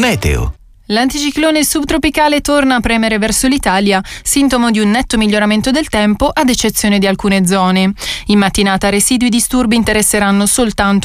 Meteo. L'anticiclone subtropicale torna a premere verso l'Italia, sintomo di un netto miglioramento del tempo ad eccezione di alcune zone. In mattinata residui disturbi interesseranno soltanto